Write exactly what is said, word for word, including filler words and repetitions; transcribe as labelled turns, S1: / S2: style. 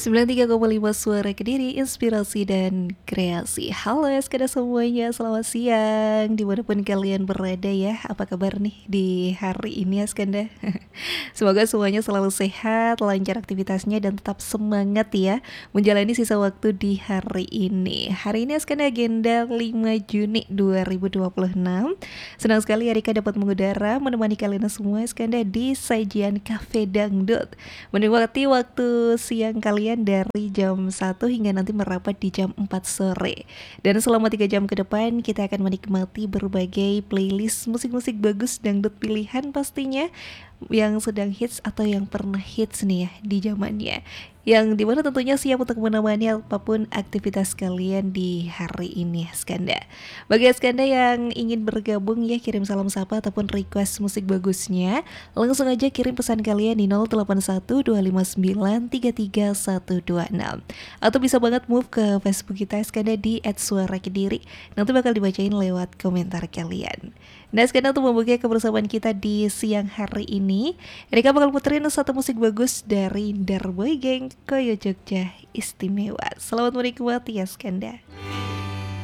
S1: sembilan puluh tiga koma lima Suara Kediri, inspirasi dan kreasi. Halo Eskada semuanya, selamat siang dimanapun kalian berada ya. Apa kabar nih di hari ini Eskanda? Semoga semuanya selalu sehat, lancar aktivitasnya dan tetap semangat ya menjalani sisa waktu di hari ini. Hari ini Eskanda agenda lima Juni dua ribu dua puluh enam. Senang sekali Erika dapat mengudara menemani kalian semua Eskanda di sajian Cafe Dangdut, menikmati waktu siang kalian dari jam satu hingga nanti merapat di jam empat sore. Dan selama tiga jam ke depan kita akan menikmati berbagai playlist musik-musik bagus dangdut pilihan pastinya, yang sedang hits atau yang pernah hits nih ya di zamannya, yang dimana tentunya siap untuk menemani apapun aktivitas kalian di hari ini Skanda. Bagi Skanda yang ingin bergabung ya, kirim salam sapa ataupun request musik bagusnya, langsung aja kirim pesan kalian di nol delapan satu dua lima sembilan tiga tiga satu dua enam, atau bisa banget move ke Facebook kita Skanda di et suara kediri, nanti bakal dibacain lewat komentar kalian. Nah sekarang untuk membuka kebersamaan kita di siang hari ini, Erika bakal puterin satu musik bagus dari Darboy Gang, Koyo Jogja Istimewa. Selamat menikmati ya Skanda.